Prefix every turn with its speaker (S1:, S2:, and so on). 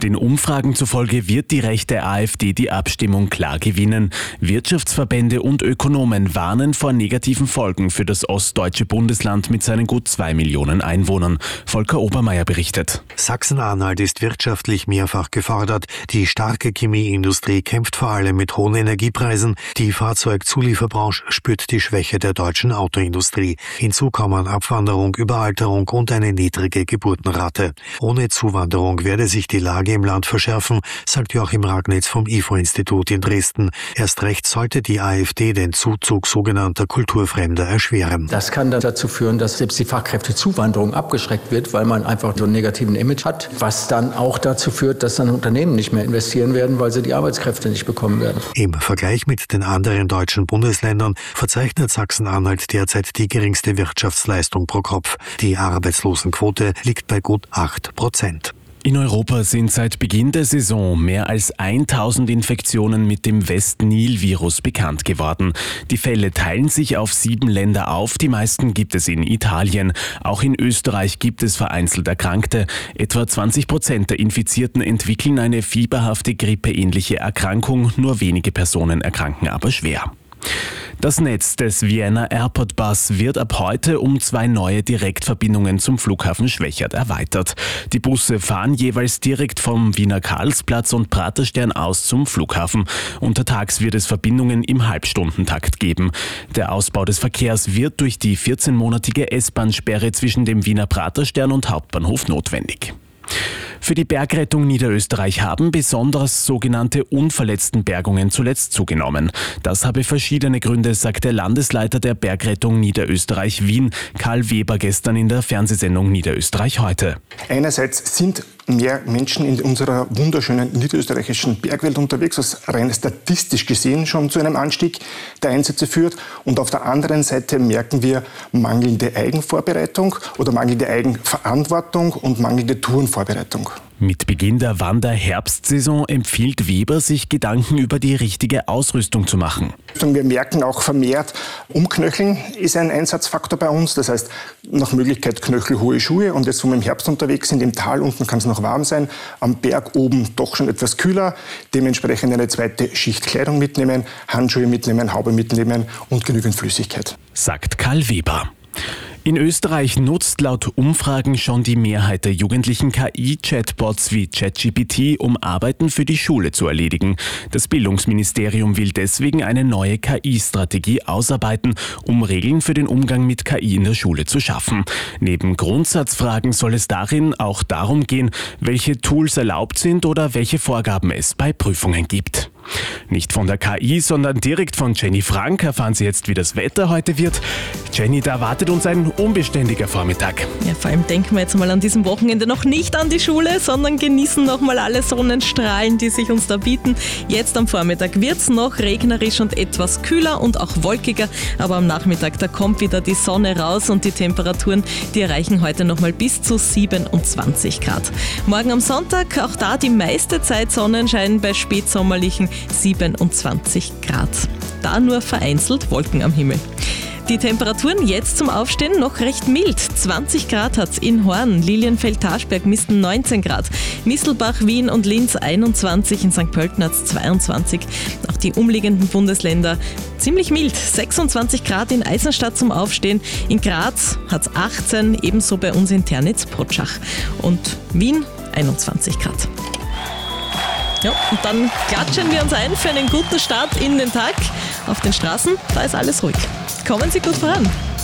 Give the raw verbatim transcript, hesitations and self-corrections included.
S1: Den Umfragen zufolge wird die rechte AfD die Abstimmung klar gewinnen. Wirtschaftsverbände und Ökonomen warnen vor negativen Folgen für das ostdeutsche Bundesland mit seinen gut zwei Millionen Einwohnern. Volker Obermeier berichtet.
S2: Sachsen-Anhalt ist wirtschaftlich mehrfach gefordert. Die starke Chemieindustrie kämpft vor allem mit hohen Energiepreisen. Die Fahrzeugzulieferbranche spürt die Schwäche der deutschen Autoindustrie. Hinzu kommen Abwanderung, Überalterung und eine niedrige Geburtenrate. Ohne Zuwanderung werde sich die Lage im Land verschärfen, sagt Joachim Ragnitz vom I F O-Institut in Dresden. Erst recht sollte die AfD den Zuzug sogenannter Kulturfremder erschweren.
S3: Das kann dann dazu führen, dass selbst die Fachkräftezuwanderung abgeschreckt wird, weil man einfach so einen negativen Image hat, was dann auch dazu führt, dass dann Unternehmen nicht mehr investieren werden, weil sie die Arbeitskräfte nicht bekommen werden.
S2: Im Vergleich mit den anderen deutschen Bundesländern verzeichnet Sachsen-Anhalt derzeit die geringste Wirtschaftsleistung pro Kopf. Die Arbeitslosenquote liegt bei gut acht Prozent.
S1: In Europa sind seit Beginn der Saison mehr als tausend Infektionen mit dem West-Nil-Virus bekannt geworden. Die Fälle teilen sich auf sieben Länder auf, die meisten gibt es in Italien. Auch in Österreich gibt es vereinzelt Erkrankte. Etwa zwanzig Prozent der Infizierten entwickeln eine fieberhafte grippeähnliche Erkrankung, nur wenige Personen erkranken aber schwer. Das Netz des Vienna Airport Bus wird ab heute um zwei neue Direktverbindungen zum Flughafen Schwechat erweitert. Die Busse fahren jeweils direkt vom Wiener Karlsplatz und Praterstern aus zum Flughafen. Untertags wird es Verbindungen im Halbstundentakt geben. Der Ausbau des Verkehrs wird durch die vierzehnmonatige S-Bahn-Sperre zwischen dem Wiener Praterstern und Hauptbahnhof notwendig. Für die Bergrettung Niederösterreich haben besonders sogenannte Unverletztenbergungen zuletzt zugenommen. Das habe verschiedene Gründe, sagt der Landesleiter der Bergrettung Niederösterreich Wien, Karl Weber, gestern in der Fernsehsendung Niederösterreich heute.
S4: Einerseits sind mehr Menschen in unserer wunderschönen niederösterreichischen Bergwelt unterwegs, was rein statistisch gesehen schon zu einem Anstieg der Einsätze führt. Und auf der anderen Seite merken wir mangelnde Eigenvorbereitung oder mangelnde Eigenverantwortung und mangelnde Tourenvorbereitung.
S1: Mit Beginn der Wander-Herbstsaison empfiehlt Weber, sich Gedanken über die richtige Ausrüstung zu machen.
S4: Wir merken auch vermehrt, Umknöcheln ist ein Einsatzfaktor bei uns. Das heißt, nach Möglichkeit knöchelhohe Schuhe. Und jetzt, wo wir im Herbst unterwegs sind, im Tal unten kann es noch warm sein, am Berg oben doch schon etwas kühler. Dementsprechend eine zweite Schicht Kleidung mitnehmen, Handschuhe mitnehmen, Haube mitnehmen und genügend Flüssigkeit.
S1: Sagt Karl Weber. In Österreich nutzt laut Umfragen schon die Mehrheit der Jugendlichen K I-Chatbots wie ChatGPT, um Arbeiten für die Schule zu erledigen. Das Bildungsministerium will deswegen eine neue K I-Strategie ausarbeiten, um Regeln für den Umgang mit K I in der Schule zu schaffen. Neben Grundsatzfragen soll es darin auch darum gehen, welche Tools erlaubt sind oder welche Vorgaben es bei Prüfungen gibt. Nicht von der K I, sondern direkt von Jenny Frank erfahren Sie jetzt, wie das Wetter heute wird. Jenny, da erwartet uns ein unbeständiger Vormittag.
S5: Ja, vor allem denken wir jetzt mal an diesem Wochenende noch nicht an die Schule, sondern genießen noch mal alle Sonnenstrahlen, die sich uns da bieten. Jetzt am Vormittag wird es noch regnerisch und etwas kühler und auch wolkiger, aber am Nachmittag, da kommt wieder die Sonne raus und die Temperaturen, die erreichen heute noch mal bis zu siebenundzwanzig Grad. Morgen am Sonntag, auch da die meiste Zeit Sonnenschein bei spätsommerlichen siebenundzwanzig Grad. Da nur vereinzelt Wolken am Himmel. Die Temperaturen jetzt zum Aufstehen noch recht mild. zwanzig Grad hat es in Horn, Lilienfeld-Tarschberg missten neunzehn Grad, Misselbach, Wien und Linz einundzwanzig, in Sankt Pölten hat es zweiundzwanzig. Auch die umliegenden Bundesländer ziemlich mild, sechsundzwanzig Grad in Eisenstadt zum Aufstehen, in Graz hat es achtzehn, ebenso bei uns in Ternitz-Potschach und Wien einundzwanzig Grad. Ja, und dann klatschen wir uns ein für einen guten Start in den Tag. Auf den Straßen, da ist alles ruhig. Kommen Sie gut voran.